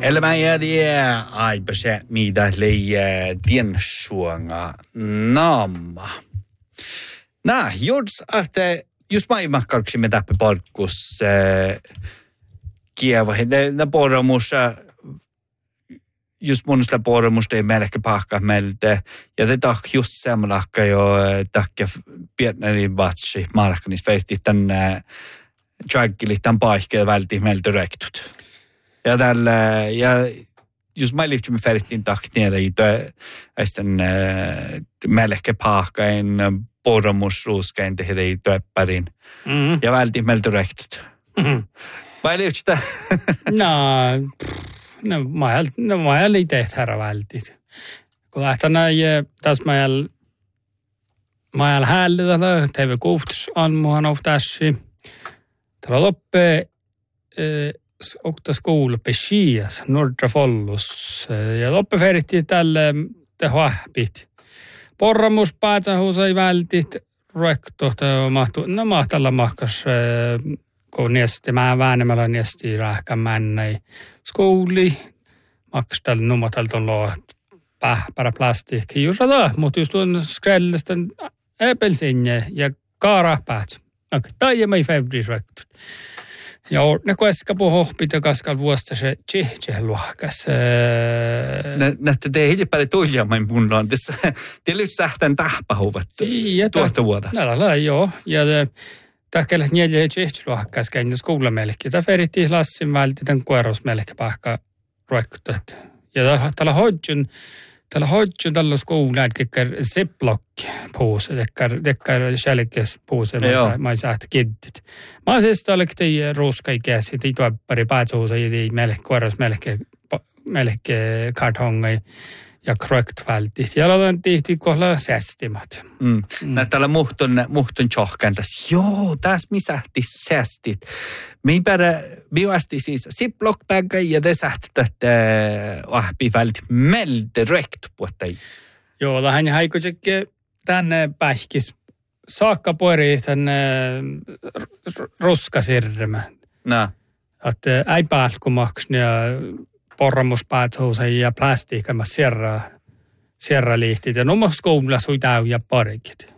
Elämä jäädiä aipase mitä leijää tiensuanga naamma. Just maailmankarksimme täppä palkkus kieva. Ne poramussa, just monesta poramusta ei melkein pahka meiltä. Ja te tahk just semmoilakka jo takkia pietnäni vatsi markkanis verti tänne tjäkkili tämän paikkeelle välti meiltä rektut. Ja tällä, ja just mä liittymme färttiin takniellä i äisten melkein pahkain poramusruuskain tehdä i töppärin. Ja välti meiltä rektut. Vai liittytä? No, mä ei tehty herra vältit. Kun lähtänä tässä mä häälli tällä TV-kuhtus anmuhan of tässä. Tällä loppee okta skoula Peshias, Nordra Follus. Ja loppe feritti tälle tehvahpit. Porramus päätähuus ei vältit rektohta mahtalla mahkas kun niesti mä väänemällä niesti rähkän männäi skouli makstal numatalton loo pähpärä plastiikki jusada, mutta just tuon skrellisten äpelsinje ja kaarahpäät. Tai ei fevris rektot. Ja ne kueska puhohpit ja kaskal vuosta se tjehluahkas. Näette te hiljapäälle tuljaamaan munlaan. Te lyt sähtän tähpähuvat tuosta vuodesta. Joo. Ja tähkellä neljä tjehluahkas käin skoula melkein. Tämä feritti lassin välti tämän kueros melkein pahka ruekkutat. Ja tällä hodjun tällä skoula, että ziplock-puuse, tekkar kälkes puuse, mä ei saa kiddit. Mä siis tällekti ruuskaikäs, että ei tuoppari päätsuusa, ei kueros melkein kartongai ja kröktvältit. Ja aloitan tihti kohdalla säästimat. Tällä muhtun tjohkan tässä. Joo, tässä misähti säästit. Me vasti siis ziplock-bagga ja te sähtet ahpivälti melde rekt puhuttai. Joo, lähän haikutsikke tänne pähkis saakka pueri tänne ruskasirremä. Että ei päälkumaksni ja porramuspäätsuus ja plastiikama sierra liihtit. Ja numma skoula sui täy ja parikit.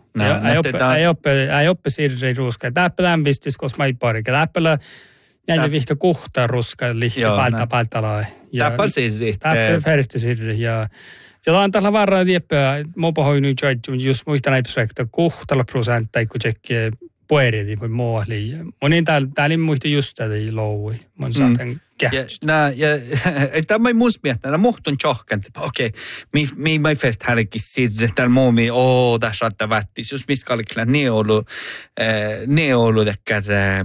Ei oppe sirri ruska. Täppä lämpistis, koska mä ei parikit. Täppällä näin vihto kuhta ruska liihti päältä lai. Täppä sirri. Täppä feristi sirri. Ja on tällä varraa tieppää. Mopa hoi nyt just muista näipsäktä kuhtalla prosenttia, kun tsekkiä pueriti voi muohli. Monin täällä muista just tätä loui. Mun saaten tämä ei muista miettiä. Muhtun tjohkan. Okei, mi ei färt härkis sirre. Täällä muumi, tässä saattaa vättis. Just missä kallikla ne ollut tekkär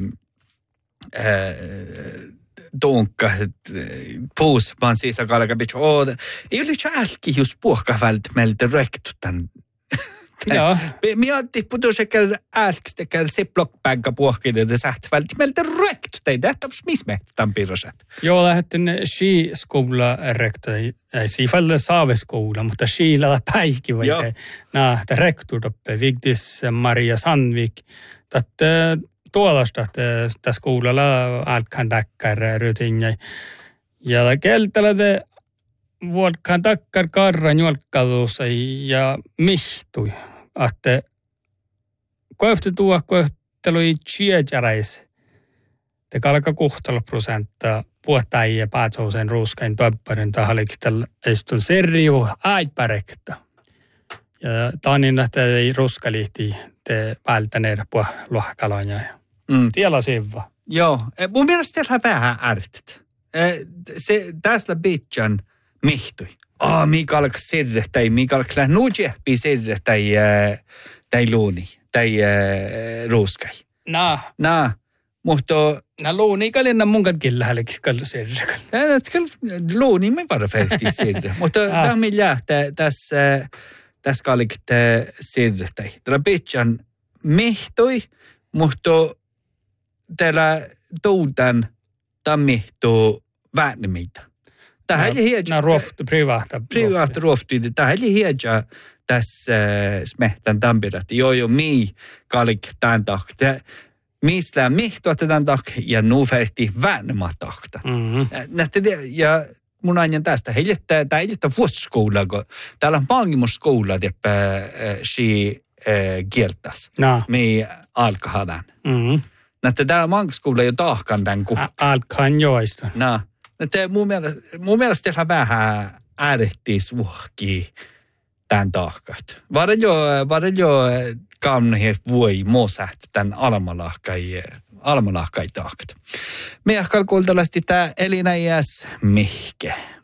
tunkka puus, vaan siis kallikla bitch. Ei ole tjälki just puhka vältä meiltä rektutan. Joo. Minä tipputus sekä älkistä sekä ziplock-bagga puhkin, että sähtä vältti meiltä rektu. Ei tähtä mismehtä tämän piirroset. Joo, lähdettiin ski-skoula rektu. Ei siifalle saaveskoula, mutta skilalla päihki voi tehdä. Tämä rektu toppe. Vigdis Maria Sandvik. Tuolasta tässä skoulalla alkan takkar rytinjä. Ja keltällä te vuodkan takkar karran julkkaluussa ja mihtui. Että kohtelu ei tjejäräis. Te kalka 60% puhtaajia päätsouseen ruuskain töppärin tahalikitällä istun serriu aipärekta. Ja tanin, että ei ruskaliihti te vältäneet luohkaloja. Tiellä sivva. Joo, mun mielestä teillä vähän ärtit. Tässä bitchan mihtui. Mikä alkaa sirre, tai mikä alkaa nuujehpi sirre, tai luuni, tai ruuskai. Mutta luuni kalina munkan kyllä häliksi kallu sirre. Luuni me bara färti sirre. Mutta tämä miljää tässä kallikat sirre, tai tällä bitchan mihtui, mutta täällä tuutan tammihtuu väännemitä. Tähän oli hiedja. Privaata ruofti. Tähän oli hiedja tässä smehtän tampirat. Joo, mii kalik tämän tahta. Missä mihtua tämän tahta ja nu färti väännemä tahta. Ja mun ajan tästä. Tämä ei jättä vuosiskoulaa, kun täällä on paljon skoulaa, että kieltäisi. No. Me alkahadan. Näette täällä mankaskoula jo tahkan tämän kuhkan. Alkaan joista. No. Näette mun mielestä tehdään vähän äärettiisuhkia tämän tahkat. Varan jo kaunniin voi muosat tämän almalahkai tahkat. Me ehkä kuultavasti tämä Elina Iäs Mihke.